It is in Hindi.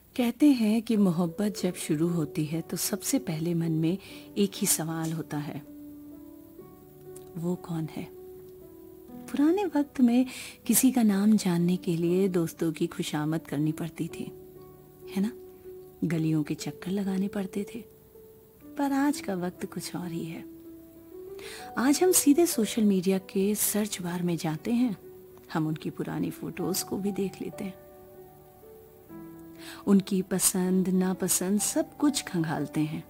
कहते हैं कि मोहब्बत जब शुरू होती है तो सबसे पहले मन में एक ही सवाल होता है, वो कौन है। पुराने वक्त में किसी का नाम जानने के लिए दोस्तों की खुशामद करनी पड़ती थी, है ना। गलियों के चक्कर लगाने पड़ते थे। पर आज का वक्त कुछ और ही है। आज हम सीधे सोशल मीडिया के सर्च बार में जाते हैं, हम उनकी पुरानी फोटोज को भी देख लेते हैं, उनकी पसंद नापसंद सब कुछ खंगालते हैं।